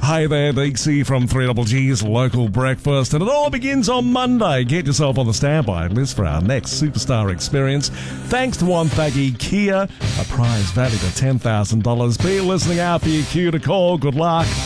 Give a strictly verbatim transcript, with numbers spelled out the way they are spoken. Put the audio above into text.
Hey there, Deeksy from three G G's Local Breakfast, and it all begins on Monday. Get yourself on the standby list for our next superstar experience. Thanks to Wonthaggi Kia, a prize valued at ten thousand dollars. Be listening out for your cue to call. Good luck.